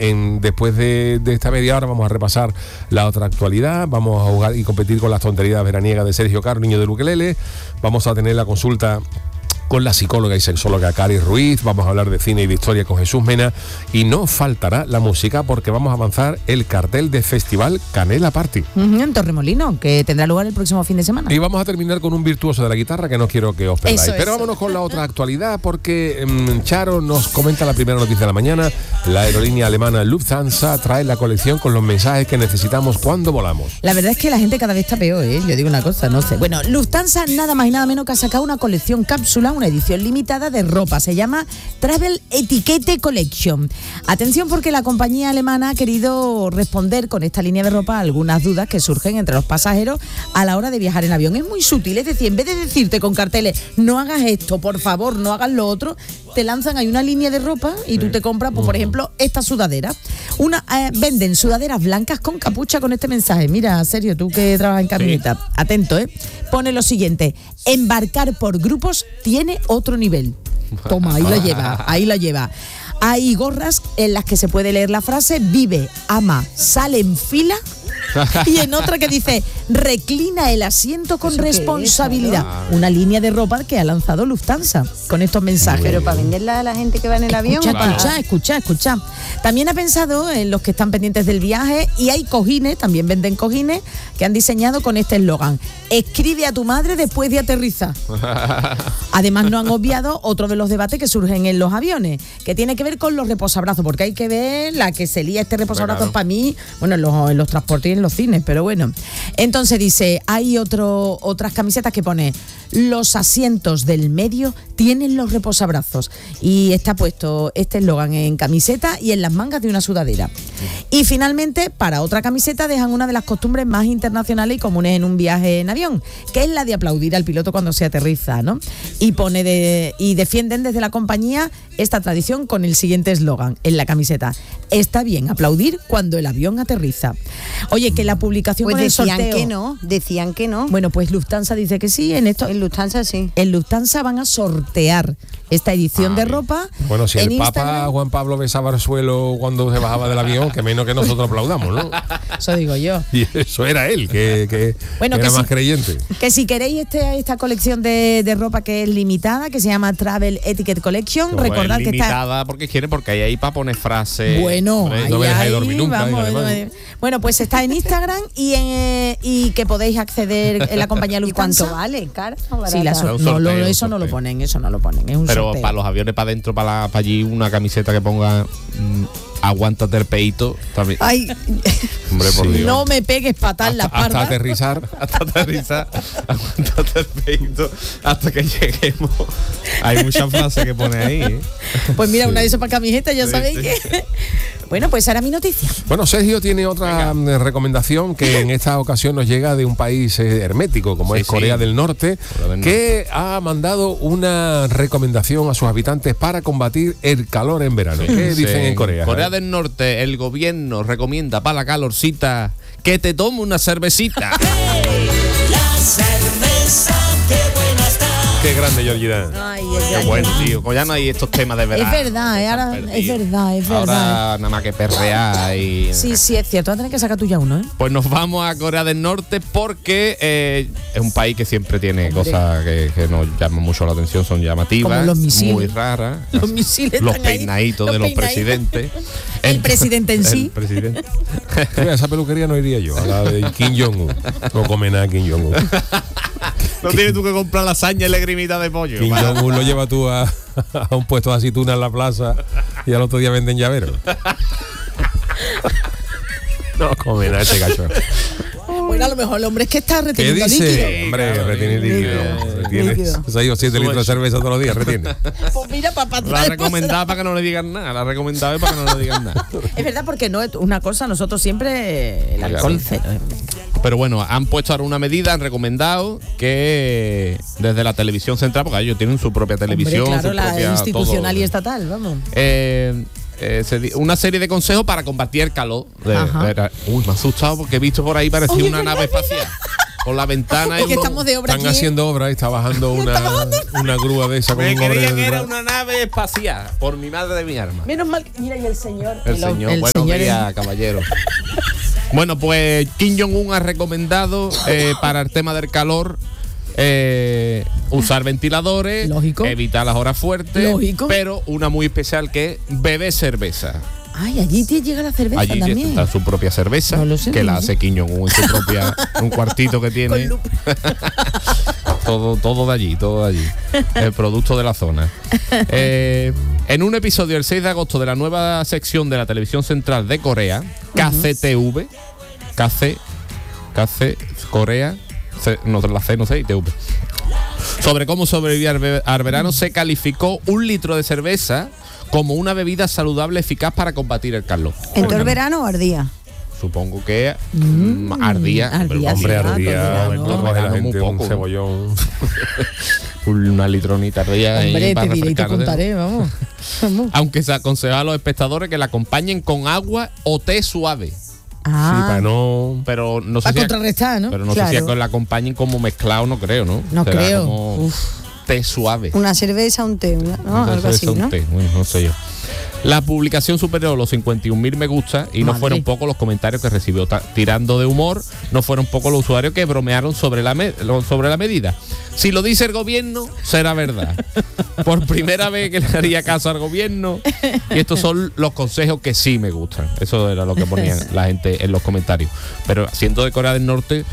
después de esta media hora vamos a repasar la otra actualidad, vamos a jugar y competir con las tonterías veraniegas de Sergio Caro, niño del ukelele, vamos a tener la consulta con la psicóloga y sexóloga Cari Ruiz, vamos a hablar de cine y de historia con Jesús Mena y no faltará la música porque vamos a avanzar el cartel de Festival Canela Party. En Torremolino, que tendrá lugar el próximo fin de semana. Y vamos a terminar con un virtuoso de la guitarra que no quiero que os perdáis. Pero vámonos con la otra actualidad porque Charo nos comenta la primera noticia de la mañana. La aerolínea alemana Lufthansa trae la colección con los mensajes que necesitamos cuando volamos. La verdad es que la gente cada vez está peor, ¿eh? Yo digo una cosa, no sé. Bueno, Lufthansa nada más y nada menos que ha sacado una colección cápsula, una edición limitada de ropa. Se llama Travel Etiquette Collection. Atención porque la compañía alemana ha querido responder con esta línea de ropa a algunas dudas que surgen entre los pasajeros a la hora de viajar en avión. Es muy sutil, es decir, en vez de decirte con carteles, no hagas esto, por favor, no hagas lo otro, te lanzan ahí una línea de ropa y tú te compras, pues, por ejemplo, esta sudadera. Venden sudaderas blancas con capucha con este mensaje. Mira, Sergio, tú que trabajas en camioneta, atento, pone lo siguiente: embarcar por grupos tiene otro nivel. Toma, ahí la lleva. Hay gorras en las que se puede leer la frase vive, ama, sale en fila. Y en otra que dice reclina el asiento con responsabilidad. Una línea de ropa que ha lanzado Lufthansa con estos mensajes. Pero para venderla a la gente que va en el avión. Escucha. También ha pensado en los que están pendientes del viaje y hay cojines, también venden cojines que han diseñado con este eslogan: escribe a tu madre después de aterrizar. Además no han obviado otro de los debates que surgen en los aviones, que tiene que ver con los reposabrazos, porque hay que ver la que se lía este reposabrazos para mí, bueno, en los transportes y en los cines, pero bueno. Entonces dice, hay otras camisetas que pone los asientos del medio tienen los reposabrazos y está puesto este eslogan en camiseta y en las mangas de una sudadera. Y finalmente, para otra camiseta dejan una de las costumbres más internacionales y comunes en un viaje en avión, que es la de aplaudir al piloto cuando se aterriza, ¿no? Y defienden desde la compañía esta tradición con el siguiente eslogan en la camiseta: está bien aplaudir cuando el avión aterriza. Oye, que la publicación pues con el sorteo... decían que no. Bueno, pues Lufthansa dice que sí. En Lufthansa sí. En Lufthansa van a sortear esta edición de ropa. Bueno, si el Papa Juan Pablo besaba el suelo cuando se bajaba del avión, que menos que nosotros aplaudamos, ¿no? Eso digo yo. Y eso era él, que era más creyente. Que si queréis esta colección de ropa que es limitada, que se llama Travel Etiquette Collection, no, recordad es que está... limitada porque hay ahí para poner frases. Bueno, no me dejáis dormir nunca. Bueno, pues está en Instagram y que podéis acceder en la compañía Lufthansa. ¿Y cuánto vale? ¿Cara o barata? Sí, eso no lo ponen. Es un Pero sorteo. para los aviones, para adentro, para allí, una camiseta que ponga aguántate el peito también. Ay, hombre, por Dios. No me pegues patar la parda. Hasta aterrizar, aguántate el peito hasta que lleguemos. Hay muchas frases que pone ahí. Pues mira, una de esas para camiseta, ya sabéis que... Bueno, pues ahora mi noticia. Bueno, Sergio tiene otra recomendación que en esta ocasión nos llega de un país hermético, como es Corea del Norte, que ha mandado una recomendación a sus habitantes para combatir el calor en verano. ¿Qué dicen en Corea? Corea del Norte, el gobierno recomienda para la calorcita que te tome una cervecita. La cerveza, qué buena está. Qué grande, Georgina. Qué bueno, tío. Pues ya no hay estos temas de verano. Es verdad, es verdad. Ahora nada más que perrear y... Sí, es cierto. Vas a tener que sacar tú ya uno, ¿eh? Pues nos vamos a Corea del Norte porque es un país que siempre tiene cosas que nos llaman mucho la atención, son llamativas, como los misiles. muy raras. Los misiles los están ahí. peinaditos de los presidentes. El presidente en sí. El presidente. Mira, esa peluquería no iría yo, a la de Kim Jong-un. No come nada Kim Jong-un. No tienes tú que comprar lasaña y lagrimita de pollo. Kim Jong-un lo lleva tú a un puesto de aceituna en la plaza y al otro día venden llaveros. No come nada ese cacho. Bueno, a lo mejor el hombre es que está reteniendo líquido. Sí, hombre, retiene líquido. Se ha ido 7 litros de cerveza todos los días, retiene. Pues mira, la recomendaba para que no le digan nada. La recomendaba para que no le digan nada. Es verdad, porque no es una cosa, nosotros siempre el alcohol cero. Pero bueno, han puesto ahora una medida, han recomendado que desde la televisión central, porque ellos tienen su propia televisión, hombre, claro, su la propia, institucional todo, y estatal, vamos. Una serie de consejos para combatir el calor. Me ha asustado porque he visto por ahí parecía una nave espacial. con la ventana. Es que estamos de obra Están aquí. haciendo obra y está bajando una grúa de esa con Me un hombre creía que era detrás. una nave espacial, por mi madre de mi arma. Menos mal, mira, y el señor. El señor, el buenos señor días, caballero. Bueno, pues Kim Jong-un ha recomendado para el tema del calor usar ventiladores, Lógico. evitar las horas fuertes, Lógico. pero una muy especial que es beber cerveza. Ay, allí te llega la cerveza Allí también. está su propia cerveza, No lo sé, que no la lo hace sé. Kim Jong-un en su propia, un cuartito que tiene. todo de allí, todo de allí. El producto de la zona. En un episodio el 6 de agosto de la nueva sección de la televisión central de Corea, KCTV, KC Corea, la C no sé, y TV. Sobre cómo sobrevivir al verano, se calificó 1 litro de cerveza como una bebida saludable eficaz para combatir el calor. ¿En todo el verano o ardía? Supongo que ardía. ardía, Hombre, sí, ardía, todo el no verano. coge la Muy gente un poco, ¿no? cebollón. Una litronita ardía. ahí Hombre, para te diré y te refrescarte. contaré, vamos. Vamos. Aunque se aconseja a los espectadores que la acompañen con agua o té suave. Sí, para no. Pero no sé Para si contrarrestar, ¿no? Pero no sé si Claro. es que la acompañen como mezclado, no creo, ¿no? No Será creo. como Uf. té suave. Una cerveza, un té, ¿no? Entonces, Algo así, es un ¿no? té, bueno, no sé yo. La publicación superó los 51.000 me gusta y no Madre. fueron pocos los comentarios que recibió. Tirando de humor, no fueron pocos los usuarios que bromearon sobre la medida. Si lo dice el gobierno, será verdad. Por primera vez que le haría caso al gobierno. Y estos son los consejos que sí me gustan. Eso era lo que ponían la gente en los comentarios. Pero siendo de Corea del Norte,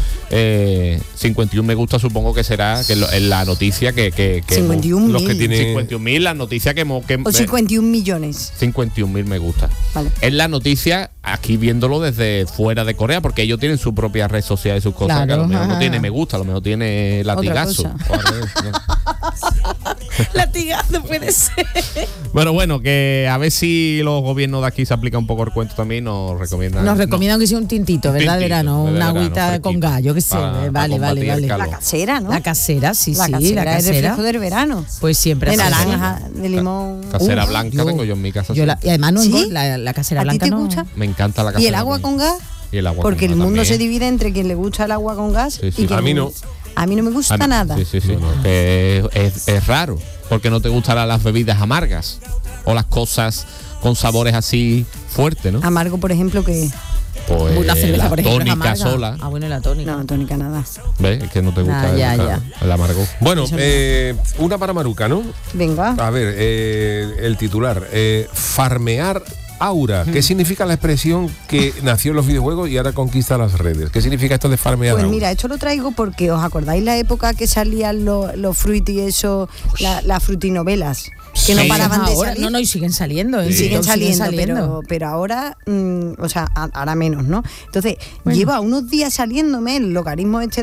51 me gusta supongo que será que es la noticia que 51.000. los que tienen 51.000, la noticia que O 51 millones. 51.000 me gusta. Vale. Es la noticia aquí viéndolo desde fuera de Corea, porque ellos tienen su propia red social y sus cosas, Claro, que a lo mejor no ajá. tiene me gusta, a lo mejor tiene latigazo. cosa. O al revés, ¿no? Latigazo puede ser. Bueno, que a ver si los gobiernos de aquí se aplican un poco el cuento también, nos recomiendan. Nos recomiendan que sea un tintito, ¿verdad? tintito, verano, de una verano, agüita fresquito, con gallo, que sé. para Vale, combatir el vale. calor. La casera, ¿no? La casera, sí, La sí, casera la es el casera. refresco del verano. Pues siempre De así. naranja, de limón. Casera Uf, blanca tengo yo en mi casa. Y además no ¿Sí? la casera ¿A ti blanca te no. gusta? Me encanta la casera ¿Y el agua blanca. con gas? Y el agua Porque con el gas mundo se también. divide entre quien le gusta el agua con gas Sí, sí. y quien A mí no. A mí no me gusta Ah, no. nada. Sí. Que es raro, porque no te gustan las bebidas amargas o las cosas con sabores así fuertes, ¿no? Amargo, por ejemplo, que Pues La cerveza, la por ejemplo, es tónica amarga. sola. Ah, bueno, la tónica. no, tónica nada. ¿Ves? Es que no te gusta Ah, ya. el amargo. Bueno, Eso no. una para Maruca, ¿no? Venga. A ver, el titular. Farmear aura. ¿Qué significa la expresión que nació en los videojuegos y ahora conquista las redes? ¿Qué significa esto de farmear Pues aura? mira, esto lo traigo porque os acordáis la época que salían los fruity, eso, las frutinovelas, que no Sí. paraban de Ahora, salir. no, y siguen saliendo. en Siguen TikTok saliendo, pero ahora, o sea, ahora menos, ¿no? Entonces, lleva unos días saliéndome el logaritmo este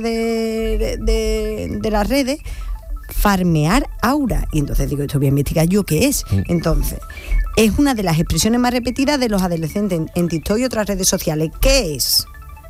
de las redes, farmear aura. Y entonces digo, esto voy a investigar yo qué es. Entonces, es una de las expresiones más repetidas de los adolescentes en TikTok y otras redes sociales. ¿Qué es?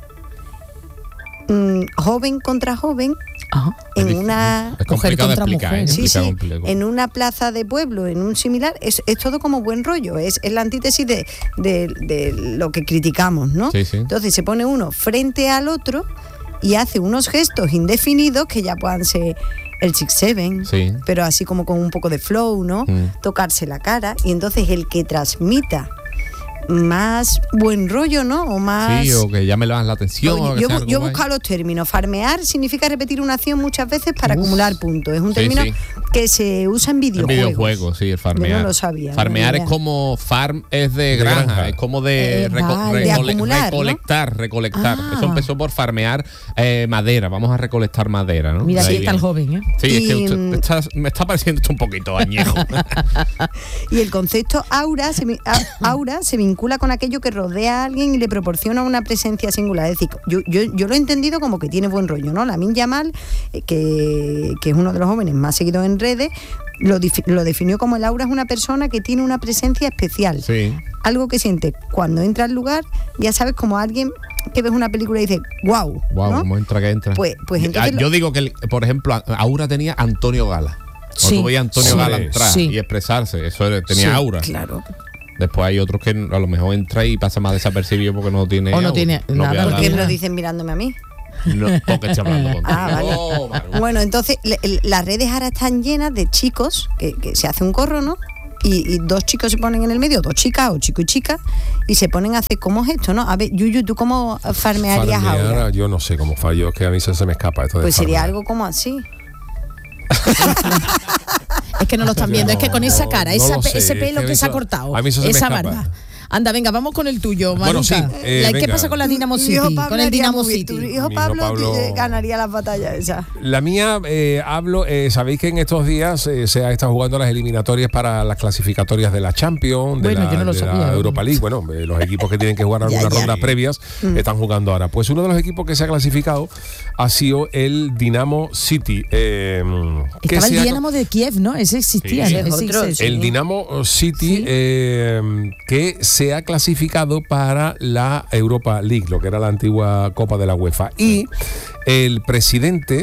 Joven contra joven Ajá. en una... Es complicado de contra explicar, mujer. ¿eh? Sí, Explicar sí, complicado. en una plaza de pueblo, en un similar, es todo como buen rollo, es la antítesis de lo que criticamos, ¿no? Sí, sí. Entonces se pone uno frente al otro y hace unos gestos indefinidos que ya puedan ser el 6-7, Sí. pero así como con un poco de flow, ¿no? Tocarse la cara, y entonces el que transmita más buen rollo, ¿no? O más... Sí, o que llame más la atención. o que sea algo Yo he guay. buscado los términos. Farmear significa repetir una acción muchas veces para acumular puntos. Es un Sí, término sí. que se usa en El videojuegos. videojuego, sí, el farmear. Yo no lo sabía. Farmear no es como farm, es de granja, granja. es como de, vale. De acumular, ¿no? recolectar. Ah. Eso empezó por farmear madera. Vamos a recolectar madera, ¿no? Mira, De aquí ahí está el viene. joven, ¿eh? Sí, es que Y, me está pareciendo esto un poquito añejo. Y el concepto aura se vincula con aquello que rodea a alguien y le proporciona una presencia singular. Es decir, yo lo he entendido como que tiene buen rollo, ¿no? Lamine Yamal, que es uno de los jóvenes más seguidos en redes, lo definió como el aura es una persona que tiene una presencia especial. Sí. Algo que siente cuando entra al lugar, ya sabes, como alguien que ves una película y dices, wow, Wow, ¿no? cómo entra que entra. Pues entonces yo digo que, por ejemplo, Aura tenía Antonio Gala. Cuando Sí. tú veías a Antonio Sí. Gala entrar Sí. y expresarse, eso tenía Sí. aura. Claro. Después hay otros que a lo mejor entra y pasa más desapercibido porque no tiene O no aura. tiene nada, ve a ¿Por qué Aura. me lo dicen mirándome a mí? No, porque estoy hablando contigo. Vale. Oh, Maru. Bueno, entonces las redes ahora están llenas de chicos que se hace un corro, ¿no? Y dos chicos se ponen en el medio, dos chicas o chico y chica, y se ponen a hacer, ¿cómo es esto, no? A ver, Yuyu, ¿tú cómo farmearías ahora? Yo no sé cómo fallo, es que a mí se me escapa esto de Pues sería farmear. algo como así. Es que no lo están viendo, es que con esa cara, no lo sé, ese es pelo que que se ha eso- cortado, a mí eso se me esa escapa. barba. Anda, venga, vamos con el tuyo, Bueno, sí, Maruca. ¿Qué venga. pasa con la Dinamo Tu hijo City? Pablo Con el haría Dinamo muy bien. City. Tu hijo Mi hijo Pablo Pablo- ganaría las batallas esas. La mía, sabéis que en estos días se ha estado jugando las eliminatorias para las clasificatorias de la Champions, de, Bueno, la, yo no lo de sabía. la Europa League. Bueno, los equipos que tienen que jugar algunas rondas previas están jugando ahora. Pues uno de los equipos que se ha clasificado ha sido el Dinamo City. Que Estaba se el ha- Dinamo de Kiev, ¿no? Ese existía, Sí. ¿no? Ese es Ese otro, existe. El Dinamo City, Sí. que se ha clasificado para la Europa League, lo que era la antigua Copa de la UEFA. Y el presidente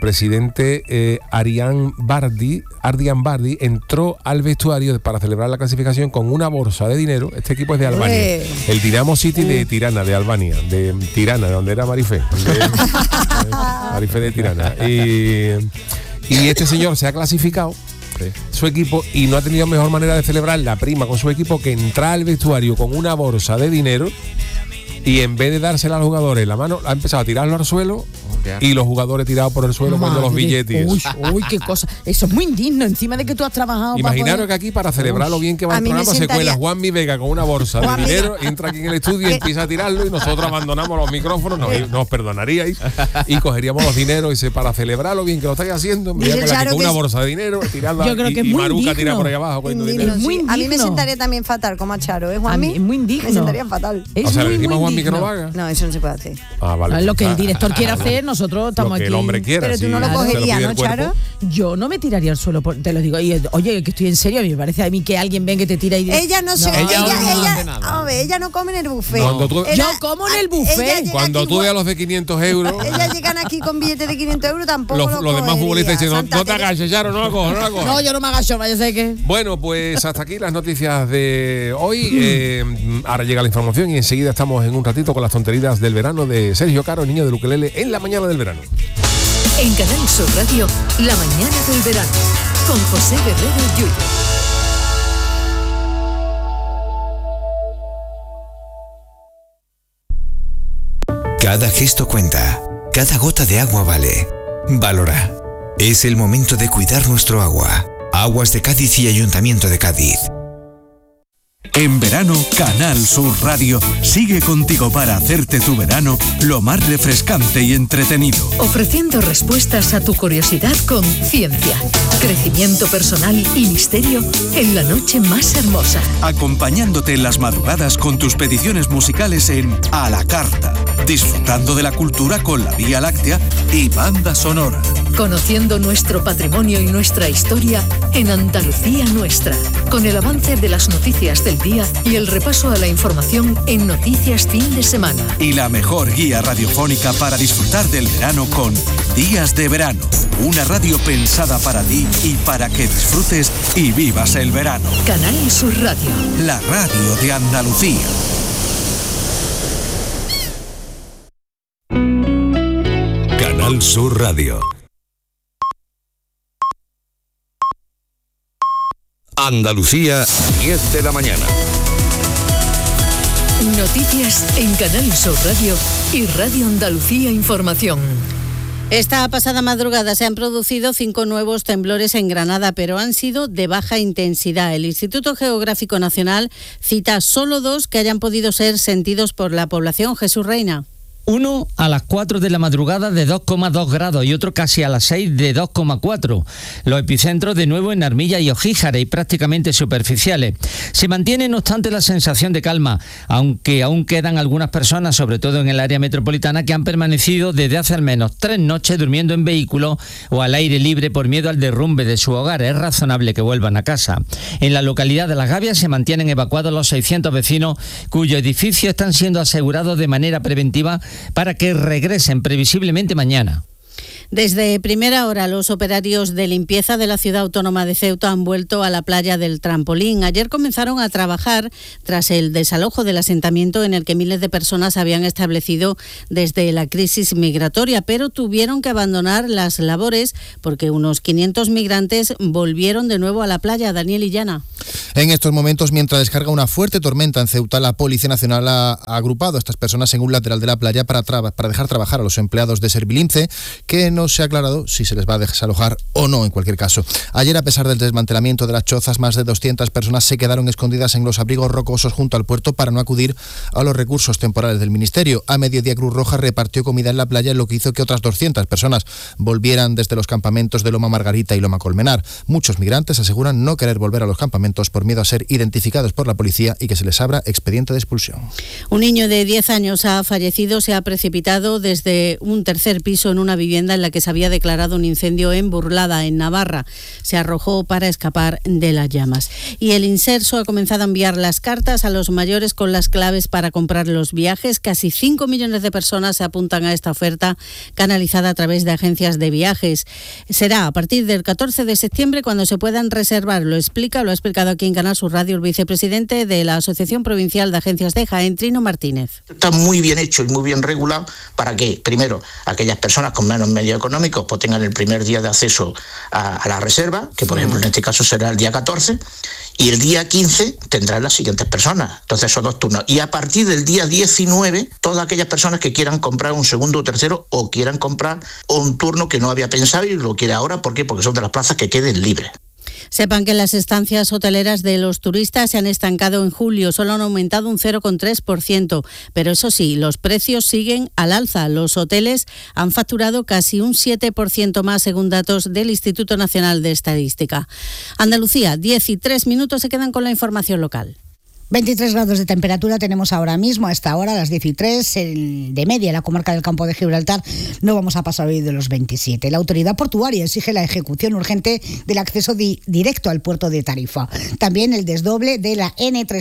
Ardian Bardi entró al vestuario para celebrar la clasificación con una bolsa de dinero. Este equipo es de Albania. El Dinamo City de Tirana, de Albania, de Tirana, de donde era Marifé. Marifé de Tirana. Y este señor se ha clasificado, su equipo, y no ha tenido mejor manera de celebrar la prima con su equipo que entrar al vestuario con una bolsa de dinero, y en vez de dársela a los jugadores la mano, ha empezado a tirarlo al suelo, y los jugadores tirados por el suelo con los Madre, billetes. Uy, qué cosa. Eso es muy indigno, encima de que tú has trabajado. Imaginaros que aquí, para celebrar lo bien que va A el mí me programa, se sentaría- cuela Juan Mi Vega con una bolsa de Juan Mi- dinero, entra aquí en el estudio y empieza a tirarlo, y nosotros abandonamos los micrófonos, nos perdonaríais, y cogeríamos los dineros, y dice, para celebrar lo bien que lo estáis haciendo, me voy a Dice colar aquí Charo con que una es- bolsa de dinero, tirarla, Yo creo que es y muy Maruca tira indigno. por ahí abajo cogiendo Indigno, dinero. muy sí. A mí me indigno. sentaría también fatal como a Charo, ¿eh, Juanmi? Es muy indigno. Me sentaría fatal. Es O sea, le muy, decimos a muy Juanmi que no indigno. lo haga. No, eso no se puede hacer. Ah, vale. Lo que el Ah, director quiera hacer, nosotros estamos lo que aquí. el hombre quiera. Pero tú si no lo se cogerías, pide ¿no, el cuerpo. Charo? Yo no me tiraría al suelo, te lo digo. Y, oye, que estoy en serio, a mí me parece a mí que alguien venga y te tira y Ella no se. ella no hace Ella, nada. a ver, ella no come en el buffet. Cuando tú- Yo como en el buffet. ella llega Cuando aquí, tú veas los de 500 euros, Ellas llegan aquí con billetes de 500 euros, tampoco los lo demás cogería. futbolistas dicen, Santa no te Teresa. agaches, Charo, no la cojo, no la cojo. No, yo no me agacho, vaya sé que. Bueno, pues hasta aquí las noticias de hoy. Ahora llega la información y enseguida estamos en un ratito con las tonterías del verano de Sergio Caro, niño del ukelele, en la mañana del verano. En Canal Sur Radio, La mañana del verano, con José Guerrero Yuyu. Cada gesto cuenta, cada gota de agua vale. Valora. Es el momento de cuidar nuestro agua. Aguas de Cádiz y Ayuntamiento de Cádiz. En verano, Canal Sur Radio sigue contigo para hacerte tu verano lo más refrescante y entretenido. Ofreciendo respuestas a tu curiosidad con ciencia, crecimiento personal y misterio en la noche más hermosa. Acompañándote en las madrugadas con tus peticiones musicales en A la Carta. Disfrutando de la cultura con la Vía Láctea y banda sonora. Conociendo nuestro patrimonio y nuestra historia en Andalucía Nuestra. Con el avance de las noticias del día y el repaso a la información en Noticias Fin de Semana. Y la mejor guía radiofónica para disfrutar del verano con Días de Verano. Una radio pensada para ti y para que disfrutes y vivas el verano. Canal Sur Radio. La radio de Andalucía. Canal Sur Radio. Andalucía, 10 de la mañana. Noticias en Canal Sur Radio y Radio Andalucía Información. Esta pasada madrugada se han producido 5 nuevos temblores en Granada, pero han sido de baja intensidad. El Instituto Geográfico Nacional cita solo 2 que hayan podido ser sentidos por la población. Jesús Reina. Uno a las 4 de la madrugada de 2,2 grados y otro casi a las 6 de 2,4. Los epicentros de nuevo en Armilla y Ojíjara y prácticamente superficiales. Se mantiene no obstante la sensación de calma, aunque aún quedan algunas personas, sobre todo en el área metropolitana, que han permanecido desde hace al menos 3 noches durmiendo en vehículos o al aire libre por miedo al derrumbe de su hogar. Es razonable que vuelvan a casa. En la localidad de Las Gavias se mantienen evacuados los 600 vecinos cuyos edificios están siendo asegurados de manera preventiva para que regresen previsiblemente mañana. Desde primera hora, los operarios de limpieza de la ciudad autónoma de Ceuta han vuelto a la playa del Trampolín. Ayer comenzaron a trabajar tras el desalojo del asentamiento en el que miles de personas se habían establecido desde la crisis migratoria, pero tuvieron que abandonar las labores porque unos 500 migrantes volvieron de nuevo a la playa. Daniel Illana. En estos momentos, mientras descarga una fuerte tormenta en Ceuta, la Policía Nacional ha agrupado a estas personas en un lateral de la playa para dejar trabajar a los empleados de Servilince, que no se ha aclarado si se les va a desalojar o no en cualquier caso. Ayer, a pesar del desmantelamiento de las chozas, más de 200 personas se quedaron escondidas en los abrigos rocosos junto al puerto para no acudir a los recursos temporales del Ministerio. A mediodía, Cruz Roja repartió comida en la playa, lo que hizo que otras 200 personas volvieran desde los campamentos de Loma Margarita y Loma Colmenar. Muchos migrantes aseguran no querer volver a los campamentos por miedo a ser identificados por la policía y que se les abra expediente de expulsión. Un niño de 10 años ha fallecido, se ha precipitado desde un tercer piso en una vivienda en la que se había declarado un incendio en Burlada, en Navarra. Se arrojó para escapar de las llamas. Y el Inserso ha comenzado a enviar las cartas a los mayores con las claves para comprar los viajes. Casi 5 millones de personas se apuntan a esta oferta canalizada a través de agencias de viajes. Será a partir del 14 de septiembre cuando se puedan reservar. Lo ha explicado aquí en Canal Sur Radio el vicepresidente de la Asociación Provincial de Agencias de Jaén, Trino Martínez. Está muy bien hecho y muy bien regulado para que, primero, aquellas personas con menos medios económicos pues tengan el primer día de acceso a la reserva, que por ejemplo en este caso será el día 14, y el día 15 tendrán las siguientes personas. Entonces son 2 turnos. Y a partir del día 19, todas aquellas personas que quieran comprar un segundo o tercero o quieran comprar un turno que no había pensado y lo quiere ahora. ¿Por qué? Porque son de las plazas que queden libres. Sepan que las estancias hoteleras de los turistas se han estancado en julio, solo han aumentado un 0,3%, pero eso sí, los precios siguen al alza. Los hoteles han facturado casi un 7% más según datos del Instituto Nacional de Estadística. Andalucía, 10 y 3 minutos, se quedan con la información local. 23 grados de temperatura tenemos ahora mismo, a esta hora, a las 10 y 3, de media en la comarca del Campo de Gibraltar. No vamos a pasar hoy de los 27. La autoridad portuaria exige la ejecución urgente del acceso directo al puerto de Tarifa. También el desdoble de la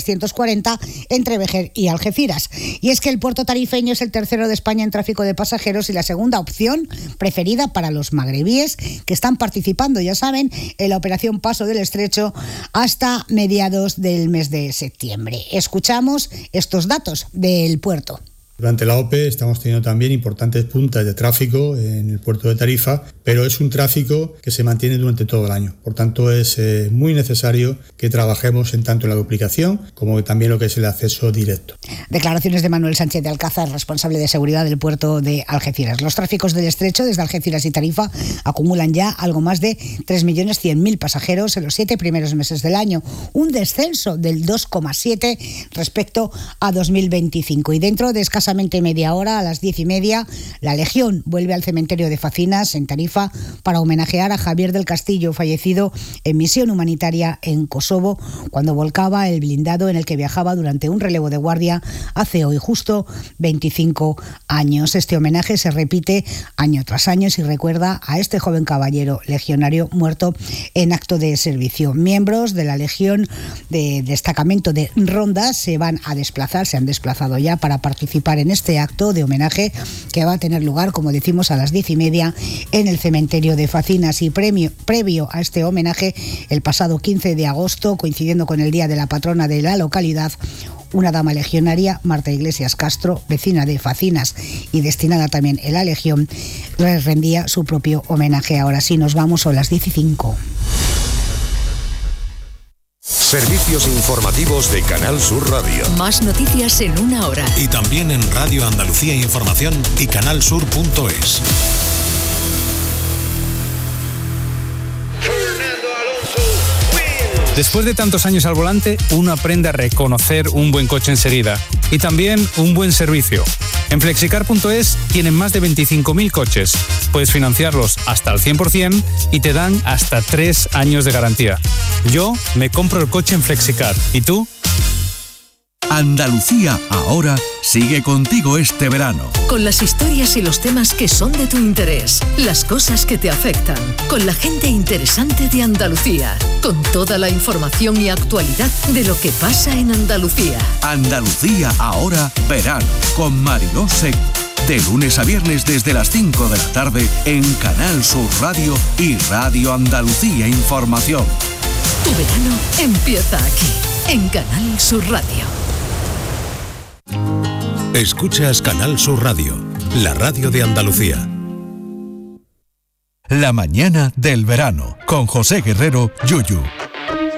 N340 entre Vejer y Algeciras. Y es que el puerto tarifeño es el tercero de España en tráfico de pasajeros y la segunda opción preferida para los magrebíes que están participando, ya saben, en la operación Paso del Estrecho hasta mediados del mes de septiembre. Escuchamos estos datos del puerto. Durante la OPE estamos teniendo también importantes puntas de tráfico en el puerto de Tarifa, pero es un tráfico que se mantiene durante todo el año. Por tanto, es muy necesario que trabajemos tanto en la duplicación como también lo que es el acceso directo. Declaraciones de Manuel Sánchez de Alcázar, responsable de seguridad del puerto de Algeciras. Los tráficos del estrecho desde Algeciras y Tarifa acumulan ya algo más de 3.100.000 pasajeros en los 7 primeros meses del año, un descenso del 2,7 respecto a 2025. Y dentro de escasamente media hora, a las 10:30, la Legión vuelve al cementerio de Facinas, en Tarifa, para homenajear a Javier del Castillo, fallecido en misión humanitaria en Kosovo, cuando volcaba el blindado en el que viajaba durante un relevo de guardia hace hoy justo 25 años. Este homenaje se repite año tras año y recuerda a este joven caballero legionario muerto en acto de servicio. Miembros de la Legión de destacamento de Ronda se han desplazado ya para participar en este acto de homenaje que va a tener lugar, como decimos, a las 10:30 en el cementerio de Facinas. Y previo a este homenaje, el pasado 15 de agosto, coincidiendo con el día de la patrona de la localidad, una dama legionaria, Marta Iglesias Castro, vecina de Facinas y destinada también en la Legión, le rendía su propio homenaje. Ahora sí, nos vamos, son las 10:05. Servicios informativos de Canal Sur Radio. Más noticias en una hora. Y también en Radio Andalucía Información y canalsur.es. Después de tantos años al volante, uno aprende a reconocer un buen coche enseguida y también un buen servicio. En flexicar.es tienen más de 25.000 coches. Puedes financiarlos hasta el 100% y te dan hasta 3 años de garantía. Yo me compro el coche en Flexicar. ¿Y tú? Andalucía ahora sigue contigo este verano. Con las historias y los temas que son de tu interés, las cosas que te afectan, con la gente interesante de Andalucía, con toda la información y actualidad de lo que pasa en Andalucía. Andalucía ahora verano, con Mariló Seco. De lunes a viernes desde las 5 de la tarde en Canal Sur Radio y Radio Andalucía Información. Tu verano empieza aquí, en Canal Sur Radio. Escuchas Canal Sur Radio, la radio de Andalucía. La mañana del verano con José Guerrero, Yuyu.